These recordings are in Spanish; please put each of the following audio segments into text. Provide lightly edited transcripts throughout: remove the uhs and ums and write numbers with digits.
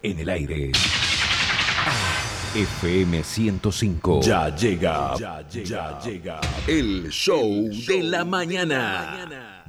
En el aire. FM 105. Ya llega. El show de la mañana.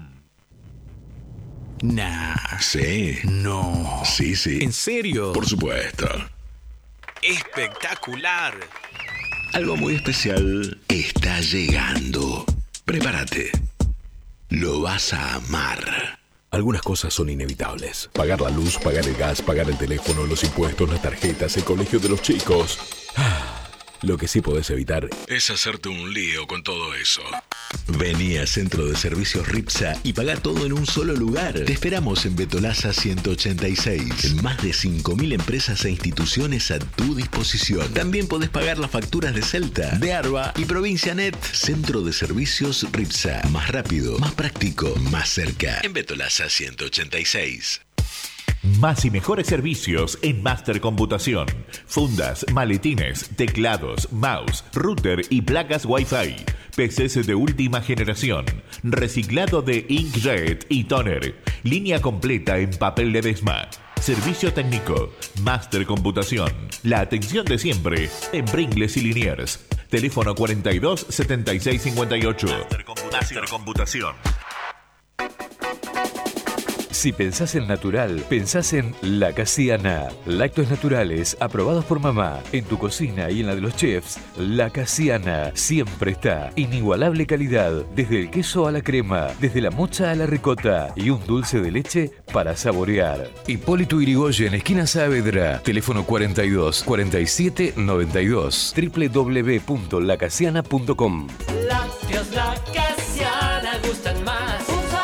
Nah. Sí. No. Sí, sí. ¿En serio? Por supuesto. Espectacular. Algo muy especial está llegando. Prepárate. Lo vas a amar. Algunas cosas son inevitables. Pagar la luz, pagar el gas, pagar el teléfono, los impuestos, las tarjetas, el colegio de los chicos. Lo que sí podés evitar es hacerte un lío con todo eso. Vení a Centro de Servicios Ripsa y pagá todo en un solo lugar. Te esperamos en Betolaza 186. En más de 5.000 empresas e instituciones a tu disposición. También podés pagar las facturas de Celta, de Arba y Provincia Net. Centro de Servicios Ripsa. Más rápido, más práctico, más cerca. En Betolaza 186. Más y mejores servicios en Master Computación. Fundas, maletines, teclados, mouse, router y placas Wi-Fi. PCs de última generación. Reciclado de inkjet y toner. Línea completa en papel Ledesma. Servicio técnico. Master Computación. La atención de siempre en Pringles y Liniers. Teléfono 42 76 58. Master Computación. Si pensás en natural, pensás en La Casiana. Lácteos naturales, aprobados por mamá. En tu cocina y en la de los chefs, La Casiana siempre está. Inigualable calidad, desde el queso a la crema, desde la mocha a la ricota y un dulce de leche para saborear. Hipólito Yrigoyen, esquina Saavedra. Teléfono 42 47 92. www.lacasiana.com. Lácteos La Casiana gustan más.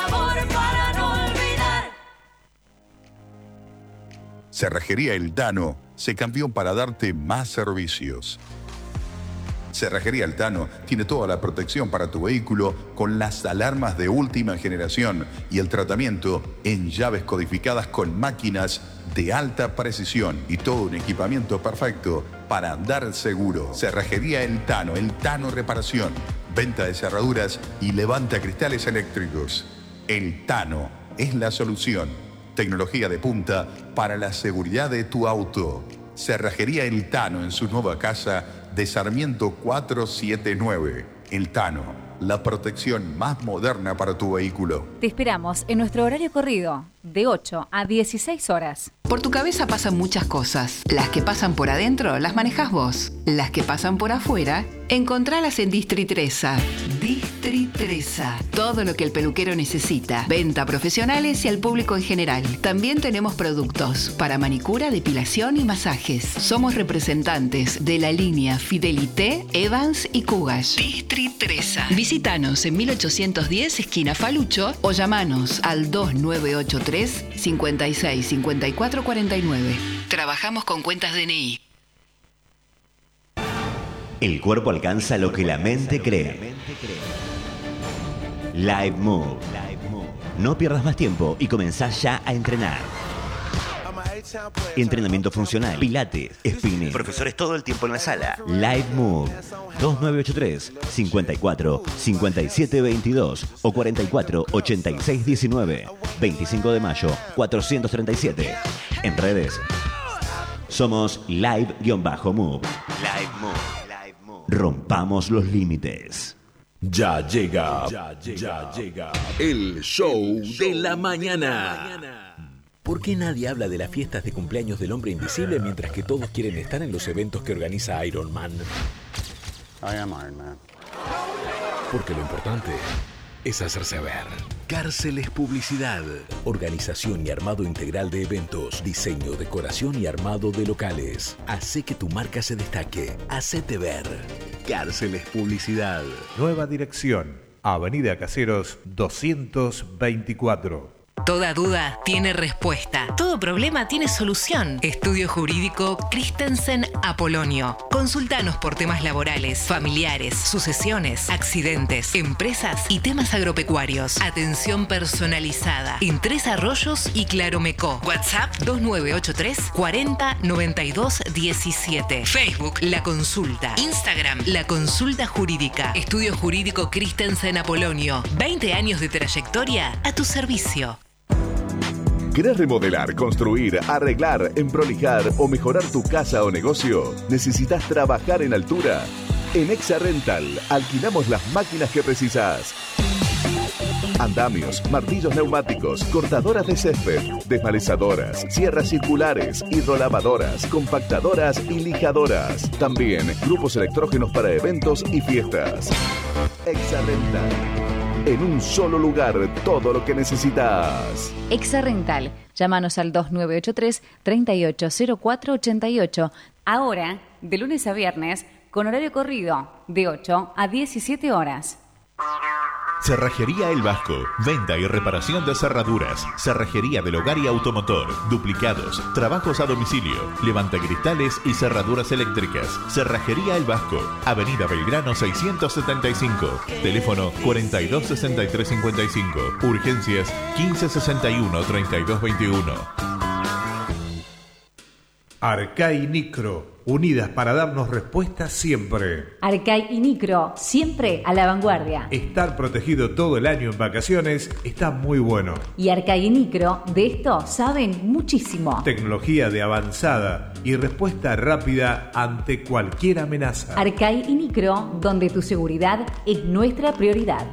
Cerrajería El Tano se cambió para darte más servicios. Cerrajería El Tano tiene toda la protección para tu vehículo con las alarmas de última generación y el tratamiento en llaves codificadas con máquinas de alta precisión y todo un equipamiento perfecto para andar seguro. Cerrajería El Tano Reparación, venta de cerraduras y levanta cristales eléctricos. El Tano es la solución. Tecnología de punta para la seguridad de tu auto. Cerrajería El Tano en su nueva casa de Sarmiento 479. El Tano, la protección más moderna para tu vehículo. Te esperamos en nuestro horario corrido, de 8 a 16 horas. Por tu cabeza pasan muchas cosas. Las que pasan por adentro las manejas vos. Las que pasan por afuera, encontralas en Distritresa. Distritresa. Todo lo que el peluquero necesita. Venta a profesionales y al público en general. También tenemos productos para manicura, depilación y masajes. Somos representantes de la línea Fidelité, Evans y Cougache. Distritresa. Visítanos en 1810 esquina Falucho o llamanos al 2983 56 54 49. Trabajamos con cuentas DNI. El cuerpo alcanza lo que la mente cree. Live Move. No pierdas más tiempo y comenzá ya a entrenar. Entrenamiento funcional, pilates, spinning, profesores todo el tiempo en la sala. Live Move 2983 54 57 22 o 44 86 19. 25 de mayo 437. En redes somos Live-Move. Live Move. Rompamos los límites. Ya llega el show de la mañana. ¿Por qué nadie habla de las fiestas de cumpleaños del hombre invisible mientras que todos quieren estar en los eventos que organiza Iron Man? I am Iron Man. Porque lo importante es hacerse ver. Cárceles Publicidad. Organización y armado integral de eventos. Diseño, decoración y armado de locales. Hace que tu marca se destaque. Hacete ver. Cárceles Publicidad. Nueva dirección. Avenida Caseros 224. Toda duda tiene respuesta. Todo problema tiene solución. Estudio Jurídico Christensen Apolonio. Consultanos por temas laborales, familiares, sucesiones, accidentes, empresas y temas agropecuarios. Atención personalizada. En Tres Arroyos y Claromecó. WhatsApp 2983 40 92 17. Facebook La Consulta. Instagram La Consulta Jurídica. Estudio Jurídico Christensen Apolonio. 20 años de trayectoria a tu servicio. ¿Querés remodelar, construir, arreglar, emprolijar o mejorar tu casa o negocio? ¿Necesitas trabajar en altura? En Exa Rental alquilamos las máquinas que precisas. Andamios, martillos neumáticos, cortadoras de césped, desmalezadoras, sierras circulares, hidrolavadoras, compactadoras y lijadoras. También grupos electrógenos para eventos y fiestas. Exa Rental. En un solo lugar, todo lo que necesitas. Exa Rental. Llámanos al 2983 380488. Ahora, de lunes a viernes, con horario corrido, de 8 a 17 horas. Cerrajería El Vasco. Venta y reparación de cerraduras. Cerrajería del hogar y automotor. Duplicados. Trabajos a domicilio. Levantacristales y cerraduras eléctricas. Cerrajería El Vasco. Avenida Belgrano 675. Teléfono 426355. Urgencias 1561-3221. Arcai Nicro. Unidas para darnos respuestas siempre. Arcai y Nicro, siempre a la vanguardia. Estar protegido todo el año en vacaciones está muy bueno. Y Arcai y Nicro, de esto saben muchísimo. Tecnología de avanzada y respuesta rápida ante cualquier amenaza. Arcai y Nicro, donde tu seguridad es nuestra prioridad.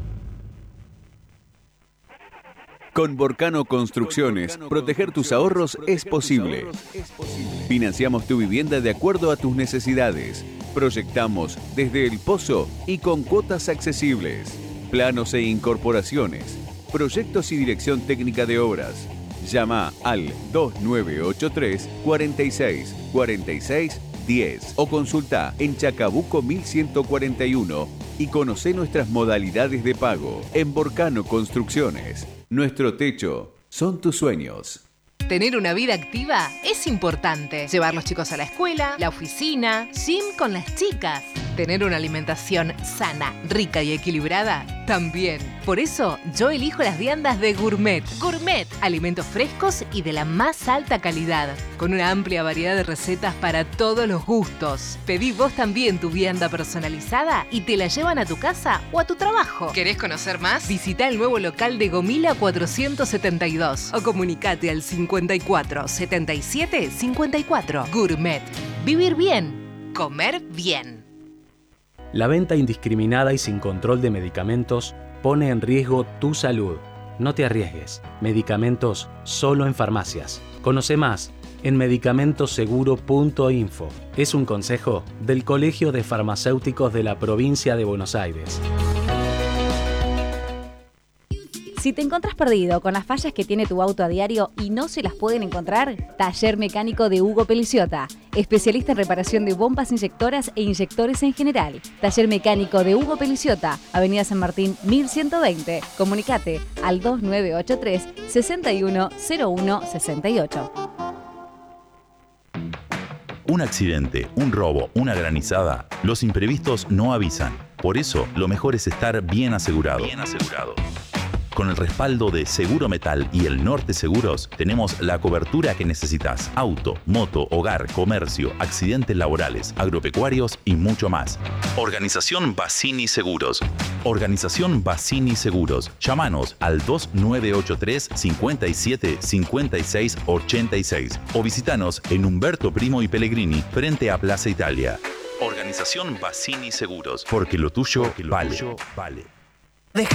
Con Borcano Construcciones, proteger tus ahorros es posible. Financiamos tu vivienda de acuerdo a tus necesidades. Proyectamos desde el pozo y con cuotas accesibles. Planos e incorporaciones. Proyectos y dirección técnica de obras. Llama al 2983 46 46 10 o consulta en Chacabuco 1141 y conoce nuestras modalidades de pago. En Borcano Construcciones, nuestro techo son tus sueños. Tener una vida activa es importante. Llevar los chicos a la escuela, la oficina, gym con las chicas. Tener una alimentación sana, rica y equilibrada también. Por eso yo elijo las viandas de Gourmet. Gourmet, alimentos frescos y de la más alta calidad, con una amplia variedad de recetas para todos los gustos. Pedí vos también tu vianda personalizada y te la llevan a tu casa o a tu trabajo. ¿Querés conocer más? Visita el nuevo local de Gomila 472 o comunicate al 54 77 54. Gourmet. Vivir bien. Comer bien. La venta indiscriminada y sin control de medicamentos pone en riesgo tu salud. No te arriesgues. Medicamentos solo en farmacias. Conoce más en medicamentoseguro.info. Es un consejo del Colegio de Farmacéuticos de la Provincia de Buenos Aires. Si te encontrás perdido con las fallas que tiene tu auto a diario y no se las pueden encontrar, Taller Mecánico de Hugo Peliciota, especialista en reparación de bombas inyectoras e inyectores en general. Taller Mecánico de Hugo Peliciota, Avenida San Martín 1120. Comunicate al 2983 610168. Un accidente, un robo, una granizada, los imprevistos no avisan. Por eso, lo mejor es estar bien asegurado. Con el respaldo de Seguro Metal y el Norte Seguros, tenemos la cobertura que necesitas. Auto, moto, hogar, comercio, accidentes laborales, agropecuarios y mucho más. Organización Bassini Seguros. Organización Bassini Seguros. Llámanos al 2983 57 56 86 o visitanos en Humberto Primo y Pellegrini, frente a Plaza Italia. Organización Bassini Seguros. Porque lo tuyo vale.